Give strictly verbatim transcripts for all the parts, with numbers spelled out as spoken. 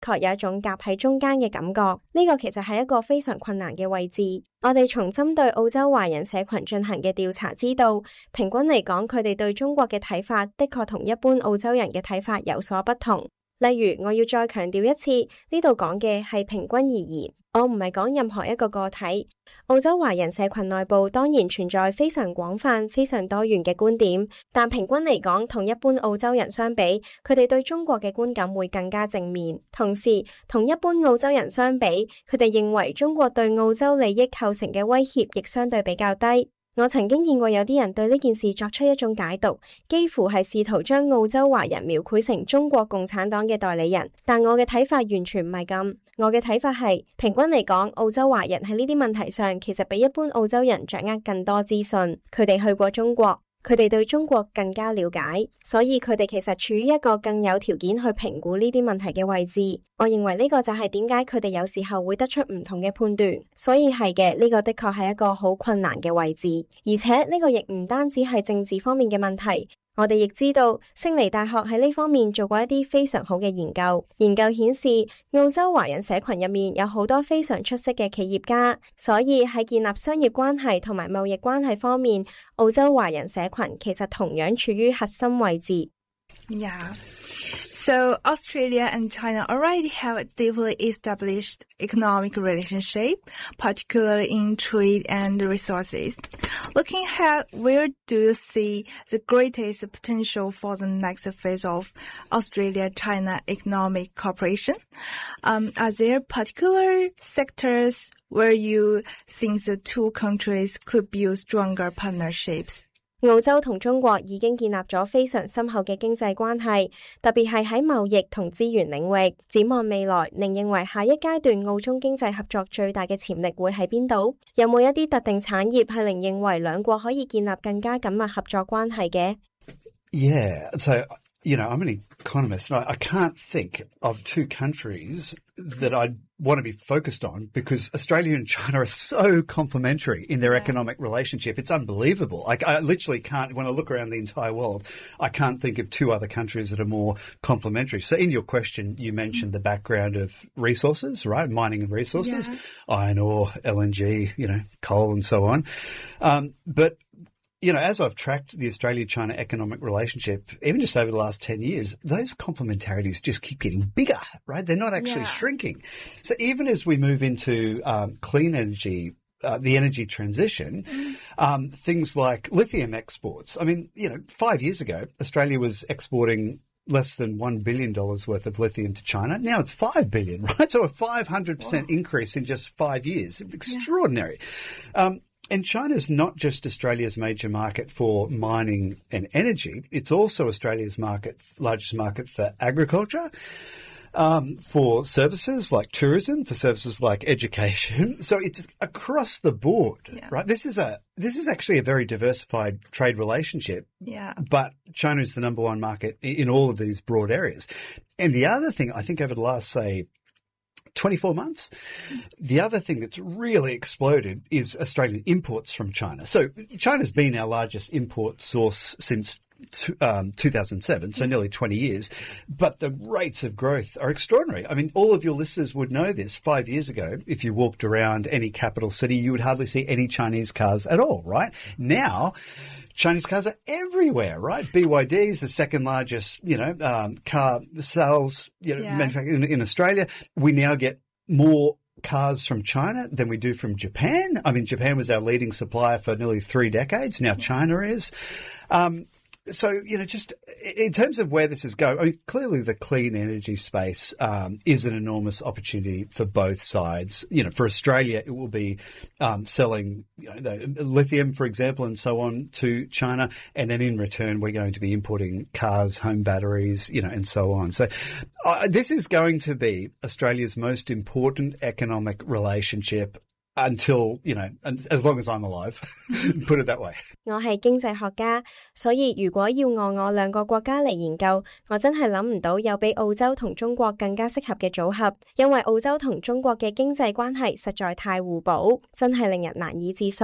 確有一種夾喺中間嘅感覺。呢個其實係一個非常困難嘅位置。我哋從針對澳洲華人社群進行嘅調查知道，平均嚟講，佢哋對中國嘅睇法的確同一般澳洲人嘅睇法有所不同。例如，我要再強調一次，呢度講嘅係平均而言，我唔係講任何一個個體。澳洲華人社群內部當然存在非常廣泛、非常多元嘅觀點，但平均嚟講，同一般澳洲人相比，佢哋對中國嘅觀感會更加正面。同時，同一般澳洲人相比，佢哋認為中國對澳洲利益構成嘅威脅亦相對比較低。我曾經見過有啲人對呢件事作出一種解讀，幾乎係試圖將澳洲華人描繪成中國共產黨嘅代理人，但我嘅睇法完全唔係咁。我嘅睇法係，平均嚟講，澳洲華人喺呢啲問題上其實比一般澳洲人掌握更多資訊，佢哋去過中國，佢哋對中國更加了解，所以佢哋其實處於一個更有條件去評估呢啲問題嘅位置。我認為呢個就係點解佢哋有時候會得出唔同嘅判斷。所以係嘅，呢個的確係一個好困難嘅位置，而且呢個亦唔單止係政治方面嘅問題。我哋亦知道，悉尼大學喺呢方面做過一啲非常好嘅研究。研究顯示，澳洲華人社群入面有好多非常出色嘅企業家，所以喺建立商業關係同埋貿易關係方面，澳洲華人社群其實同樣處於核心位置。 Yeah. So Australia and China already have a deeply established economic relationship, particularly in trade and resources. Looking ahead, where do you see the greatest potential for the next phase of Australia-China economic cooperation? Um, are there particular sectors where you think the two countries could build stronger partnerships? 澳洲同中國已經建立咗非常深厚嘅經濟關係，特別係喺貿易同資源領域。展望未來，您認為下一階段澳中經濟合作最大嘅潛力會喺邊度？有冇一啲特定產業係您認為兩國可以建立更加緊密合作關係嘅？ Yeah, so, you know, I'm an economist, and I, I can't think of two countries that I'd want to be focused on because Australia and China are so complementary in their yeah. economic relationship. It's unbelievable. Like, I literally can't, when I look around the entire world, I can't think of two other countries that are more complementary. So in your question, you mentioned the background of resources, right? Mining and resources, yeah. iron ore, L N G, you know, coal and so on. Um, but You know, as I've tracked the Australia-China economic relationship, even just over the last ten years, those complementarities just keep getting bigger, right? They're not actually yeah. shrinking. So even as we move into um, clean energy, uh, the energy transition, mm. um, things like lithium exports. I mean, you know, five years ago, Australia was exporting less than one billion dollars worth of lithium to China. Now it's five billion dollars, right? So a five hundred percent wow. increase in just five years. Extraordinary. Yeah. Um, And China's not just Australia's major market for mining and energy. It's also Australia's market, largest market for agriculture, um, for services like tourism, for services like education. So it's across the board, yeah. right? This is a this is actually a very diversified trade relationship. Yeah. But China is the number one market in all of these broad areas. And the other thing, I think over the last, say, twenty-four months. The other thing that's really exploded is Australian imports from China. So China's been our largest import source since um, two thousand seven, so nearly twenty years. But the rates of growth are extraordinary. I mean, all of your listeners would know this. Five years ago, if you walked around any capital city, you would hardly see any Chinese cars at all, right? Now, Chinese cars are everywhere, right? B Y D is the second largest, you know, um, car sales, you know, yeah. manufacturer in, in Australia. We now get more cars from China than we do from Japan. I mean, Japan was our leading supplier for nearly three decades. Now China is. Um, So, you know, just in terms of where this is going, I mean, clearly the clean energy space um, is an enormous opportunity for both sides. You know, for Australia, it will be um, selling you know, the lithium, for example, and so on to China. And then in return, we're going to be importing cars, home batteries, you know, and so on. So uh, this is going to be Australia's most important economic relationship until, you know, as long as I'm alive, put it that way. 我係經濟學家，所以如果要按我兩個國家嚟研究，我真係諗唔到有比澳洲同中國更加適合嘅組合，因為澳洲同中國嘅經濟關係實在太互補，真係令人難以置信。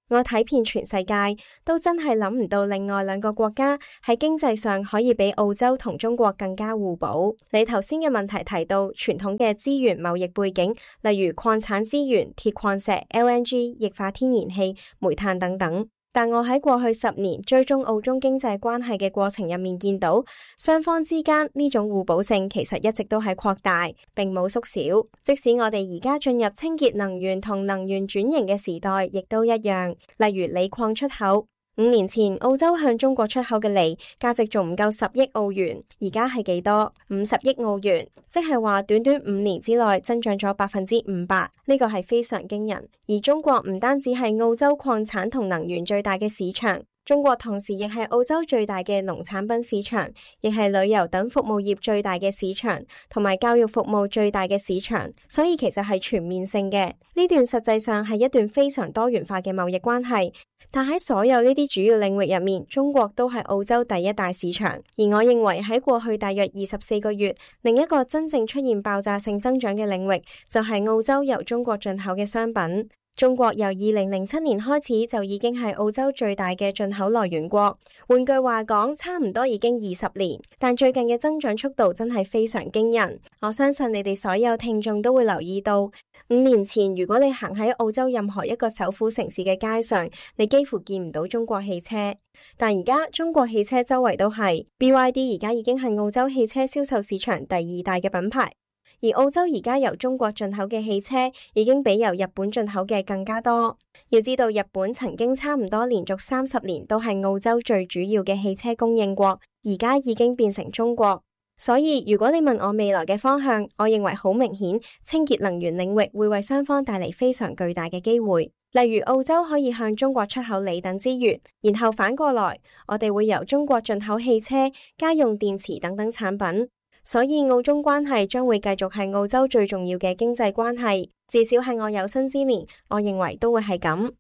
我睇遍全世界，都真係諗唔到另外兩個國家喺經濟上可以比澳洲同中國更加互補。你頭先嘅問題提到傳統嘅資源貿易背景，例如礦產資源、鐵礦石、L N G、液化天然氣、煤炭等等。但我喺過去十年追蹤澳中經濟關係嘅過程入面見到，雙方之間呢種互補性其實一直都係擴大，並冇縮小。即使我哋而家進入清潔能源同能源轉型嘅時代，亦都一樣。例如鋰礦出口，五年前澳洲向中國出口嘅鋰價值仲唔夠十億澳元，而家係幾多？五十億澳元，即係話短短五年之內增長咗百分之五百，呢個係非常驚人。而中國唔單止係澳洲礦產同能源最大嘅市場，中國同時亦係澳洲最大嘅農產品市場，亦係旅遊等服務業最大嘅市場，同埋教育服務最大嘅市場，所以其實係全面性嘅。呢段實際上係一段非常多元化嘅貿易關係。但喺所有呢啲主要領域入面，中國都係澳洲第一大市場。而我認為喺過去大約二十四個月，另一個真正出現爆炸性增長嘅領域，就係澳洲由中國進口嘅商品。中國由二零零七年開始就已經係澳洲最大嘅進口來源國，換句話講，差唔多已經二十年。但最近嘅增長速度真係非常驚人。我相信你哋所有聽眾都會留意到，五年前如果你行喺澳洲任何一個首府城市嘅街上，你幾乎見唔到中國汽車。但而家中國汽車周圍都係 B Y D， 而家已經係澳洲汽車銷售市場第二大嘅品牌。而澳洲而家由中國進口嘅汽車已經比由日本進口嘅更加多。要知道日本曾經差唔多連續三十年都係澳洲最主要嘅汽車供應國，而家已經變成中國。所以如果你問我未來嘅方向，我認為好明顯，清潔能源領域會為雙方帶嚟非常巨大嘅機會。例如澳洲可以向中國出口鋰等資源，然後反過來，我哋會由中國進口汽車、家用電池等等產品。所以澳中關係將會繼續係澳洲最重要嘅經濟關係，至少係我有生之年，我認為都會係咁。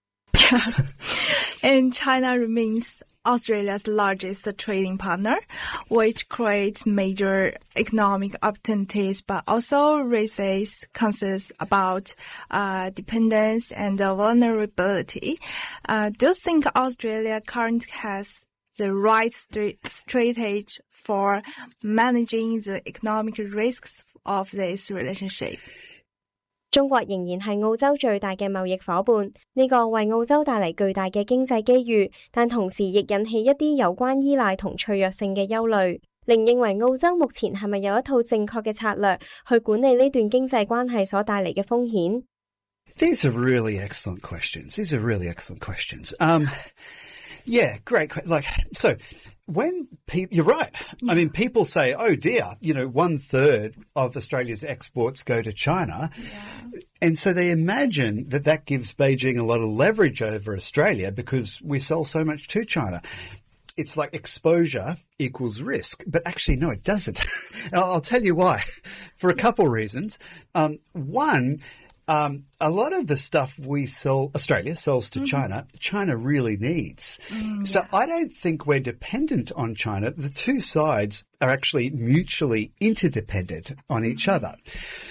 And China remains Australia's largest trading partner, which creates major economic opportunities, but also raises concerns about uh, dependence and uh, vulnerability. Uh, do you think Australia currently has the right strategy for managing the economic risks of this relationship? 中國仍然係澳洲最大嘅貿易夥伴，呢個為澳洲帶嚟巨大嘅經濟機遇，但同時亦引起一啲有關依賴同脆弱性嘅憂慮。您認為澳洲目前係咪有一套正確嘅策略去管理呢段經濟關係所帶嚟嘅風險？ These are really excellent questions. These are really excellent questions. Um, yeah, great. Like, so when people, you're right. Yeah. I mean, people say, oh dear, you know, one third of Australia's exports go to China. Yeah. And so they imagine that that gives Beijing a lot of leverage over Australia because we sell so much to China. It's like exposure equals risk, but actually, no, it doesn't. I'll tell you why. For a couple of reasons. Um, one, Um, a lot of the stuff we sell, Australia sells to mm-hmm. China, China really needs. Mm, so yeah. I don't think we're dependent on China. The two sides are actually mutually interdependent on each mm-hmm. other.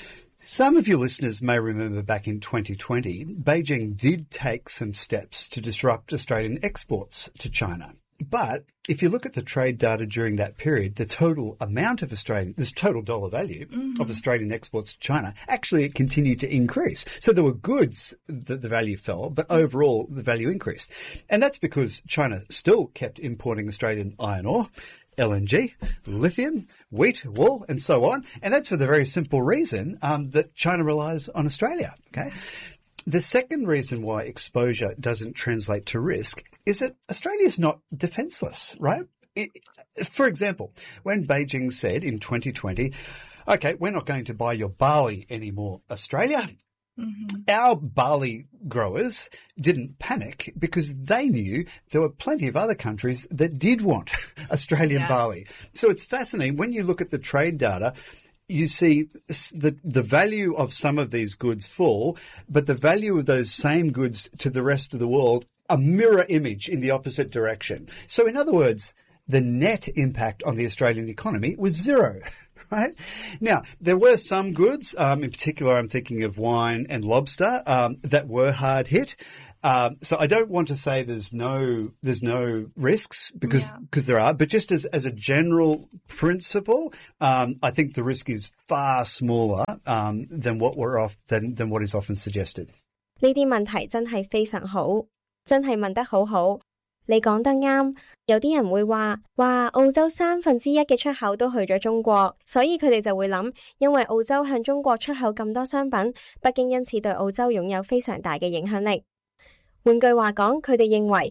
Some of your listeners may remember back in twenty twenty, Beijing did take some steps to disrupt Australian exports to China. But if you look at the trade data during that period, the total amount of Australian, this total dollar value mm-hmm. of Australian exports to China, actually it continued to increase. So there were goods that the value fell, but overall the value increased. And that's because China still kept importing Australian iron ore, L N G, lithium, wheat, wool, and so on. And that's for the very simple reason um, that China relies on Australia. Okay. The second reason why exposure doesn't translate to risk is that Australia's not defenceless, right? It, for example, when Beijing said in twenty twenty, okay, we're not going to buy your barley anymore, Australia, mm-hmm. our barley growers didn't panic because they knew there were plenty of other countries that did want Australian yeah. barley. So it's fascinating. When you look at the trade data, you see the the value of some of these goods fall, but the value of those same goods to the rest of the world, a mirror image in the opposite direction. So in other words, the net impact on the Australian economy was zero, right? Now, there were some goods, um, in particular I'm thinking of wine and lobster, um, that were hard hit. Um, so I don't want to say there's no there's no risks because because yeah. there are, but just as, as a general principle, um, I think the risk is far smaller um, than what we're off than than what is often suggested. 呢啲問題真係非常好，真係問得好好。你講得啱，有啲人會話，哇，澳洲三分之一嘅出口都去咗中國，所以佢哋就會諗，因為澳洲向中國出口咁多商品，北京因此對澳洲擁有非常大嘅影響力。換句話講，佢哋認為